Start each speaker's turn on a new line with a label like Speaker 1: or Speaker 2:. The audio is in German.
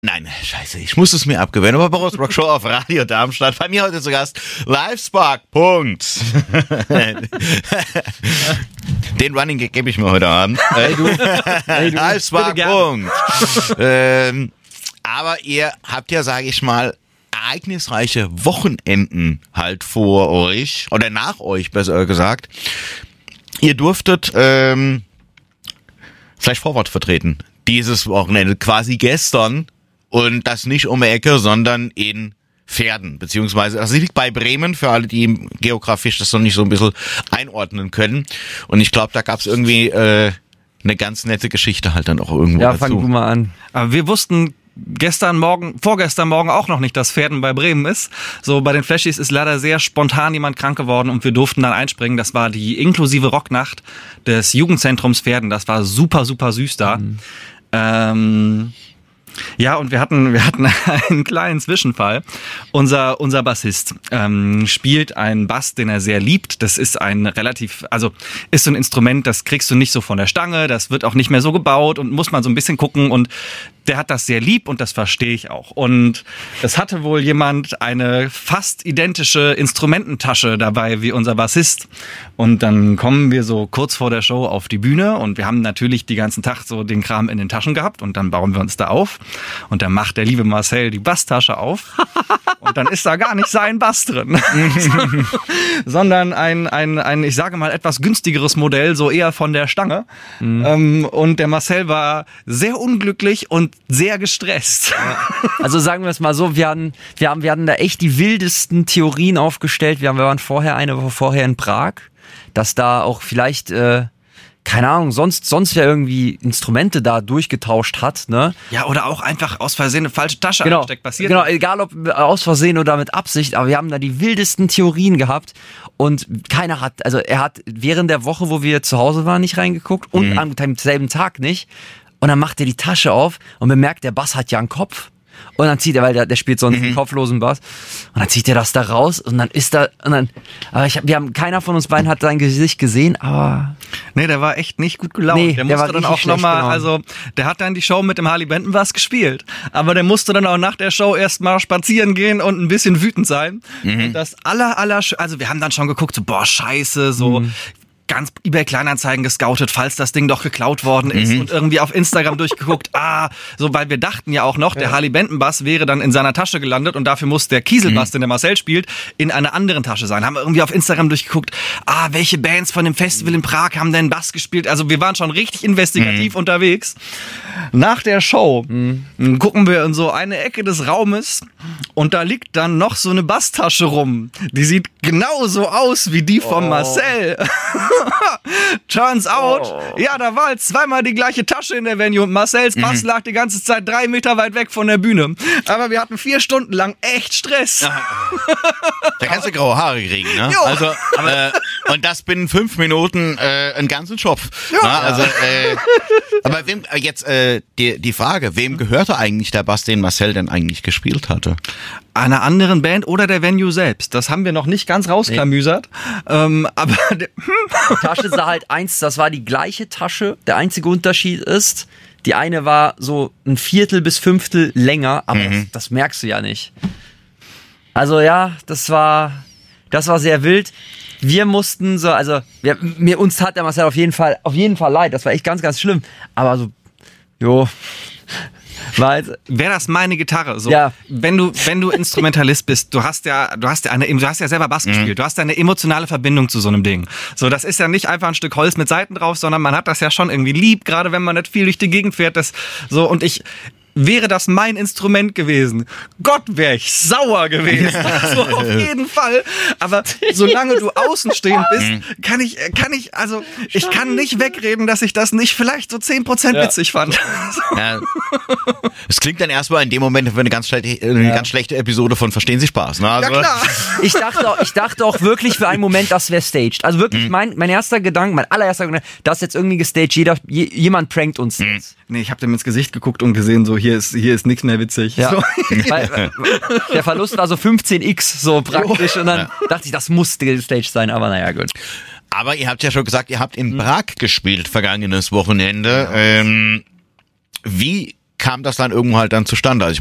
Speaker 1: Nein, scheiße, ich muss es mir abgewöhnen. Aber Boris Brock Show auf Radio Darmstadt. Bei mir heute zu Gast Livespark. Punkt. Den Running Gag gebe ich mir heute Abend.
Speaker 2: Hey, du.
Speaker 1: Livespark. Punkt. Aber ihr habt ja, sage ich mal, ereignisreiche Wochenenden halt vor euch. Oder nach euch, besser gesagt. Ihr durftet vielleicht Vorwort vertreten. Dieses Wochenende, quasi gestern. Und das nicht um die Ecke, sondern in Pferden, beziehungsweise das liegt bei Bremen, für alle, die geografisch das noch nicht so ein bisschen einordnen können. Und ich glaube, da gab es irgendwie eine ganz nette Geschichte halt dann auch irgendwo dazu.
Speaker 2: Ja, fang du mal an.
Speaker 3: Aber wir wussten vorgestern Morgen auch noch nicht, dass Pferden bei Bremen ist. So, bei den Flashies ist leider sehr spontan jemand krank geworden und wir durften dann einspringen. Das war die inklusive Rocknacht des Jugendzentrums Pferden. Das war super, super süß da. Ja, und wir hatten einen kleinen Zwischenfall. Unser Bassist spielt einen Bass, den er sehr liebt. Das ist ist so ein Instrument, das kriegst du nicht so von der Stange, das wird auch nicht mehr so gebaut und muss man so ein bisschen gucken, und der hat das sehr lieb und das verstehe ich auch. Und es hatte wohl jemand eine fast identische Instrumententasche dabei wie unser Bassist. Und dann kommen wir so kurz vor der Show auf die Bühne und wir haben natürlich den ganzen Tag so den Kram in den Taschen gehabt und dann bauen wir uns da auf. Und dann macht der liebe Marcel die Basstasche auf und dann ist da gar nicht sein Bass drin, sondern ein, ich sage mal, etwas günstigeres Modell, so eher von der Stange. Und der Marcel war sehr unglücklich und sehr gestresst.
Speaker 2: Also sagen wir es mal so, wir hatten da echt die wildesten Theorien aufgestellt. Wir waren eine Woche vorher in Prag, dass da auch vielleicht, keine Ahnung, sonst wer irgendwie Instrumente da durchgetauscht hat, ne?
Speaker 3: Ja, oder auch einfach aus Versehen eine falsche Tasche angesteckt. Passiert.
Speaker 2: Genau, egal ob aus Versehen oder mit Absicht, aber wir haben da die wildesten Theorien gehabt und er hat während der Woche, wo wir zu Hause waren, nicht reingeguckt und am selben Tag nicht. Und dann macht er die Tasche auf und bemerkt, der Bass hat ja einen Kopf. Und dann zieht er, weil der spielt sonst einen kopflosen Bass. Und dann zieht er das da raus und dann ist da, keiner von uns beiden hat sein Gesicht gesehen, aber.
Speaker 3: Nee, der war echt nicht gut gelaunt.
Speaker 2: Nee,
Speaker 3: der musste dann auch nochmal, der hat dann die Show mit dem Harley Benton Bass gespielt. Aber der musste dann auch nach der Show erstmal spazieren gehen und ein bisschen wütend sein. Und das also wir haben dann schon geguckt, so, boah, scheiße, so. Ganz eBay Kleinanzeigen gescoutet, falls das Ding doch geklaut worden ist und irgendwie auf Instagram durchgeguckt, so, weil wir dachten ja auch noch, der Harley Benton Bass wäre dann in seiner Tasche gelandet und dafür muss der Kieselbass, den der Marcel spielt, in einer anderen Tasche sein. Haben wir irgendwie auf Instagram durchgeguckt, welche Bands von dem Festival in Prag haben denn Bass gespielt? Also wir waren schon richtig investigativ unterwegs. Nach der Show gucken wir in so eine Ecke des Raumes und da liegt dann noch so eine Basstasche rum. Die sieht genauso aus wie die von Marcel. Turns out, ja, da war halt zweimal die gleiche Tasche in der Venue und Marcels Bass lag die ganze Zeit 3 Meter weit weg von der Bühne. Aber wir hatten 4 Stunden lang echt Stress.
Speaker 1: Da kannst du graue Haare kriegen, ne?
Speaker 3: Jo.
Speaker 1: Also, und das binnen 5 Minuten einen ganzen Schopf. Ja. Also, aber wem jetzt die Frage, wem gehörte eigentlich der Bass, den Marcel denn eigentlich gespielt hatte?
Speaker 3: Einer anderen Band oder der Venue selbst. Das haben wir noch nicht ganz rausklamüsert. Aber
Speaker 2: die Tasche sah halt das war die gleiche Tasche. Der einzige Unterschied ist, die eine war so 1/4 bis 1/5 länger, aber das merkst du ja nicht. Also ja, das war sehr wild. Wir mussten so, uns tat der Marcel auf jeden Fall leid. Das war echt ganz, ganz schlimm. Aber so,
Speaker 3: wäre das meine Gitarre, so.
Speaker 2: Ja.
Speaker 3: Wenn du Instrumentalist bist, du hast ja selber Bass gespielt, du hast ja eine emotionale Verbindung zu so einem Ding. So, das ist ja nicht einfach ein Stück Holz mit Saiten drauf, sondern man hat das ja schon irgendwie lieb, gerade wenn man nicht viel durch die Gegend fährt, wäre das mein Instrument gewesen. Gott, wäre ich sauer gewesen. Also auf jeden Fall. Aber solange du außenstehend bist, kann ich nicht wegreden, dass ich das nicht vielleicht so 10% witzig fand.
Speaker 1: Ja. Es klingt dann erstmal in dem Moment für eine ganz schlechte Episode von Verstehen Sie Spaß. Ne? Also,
Speaker 3: ja, klar.
Speaker 2: Ich dachte auch wirklich für einen Moment, das wäre staged. Also wirklich, mein allererster Gedanke, das ist jetzt irgendwie gestaged, jemand prankt uns jetzt.
Speaker 3: Nee, ich habe dem ins Gesicht geguckt und gesehen, so hier ist nichts mehr witzig.
Speaker 2: Ja.
Speaker 3: So.
Speaker 2: Weil der Verlust war so 15x so praktisch und dann dachte ich, das muss gestaged sein, aber naja, gut.
Speaker 1: Aber ihr habt ja schon gesagt, ihr habt in Prag gespielt vergangenes Wochenende. Wie kam das dann irgendwo halt dann zustande. Also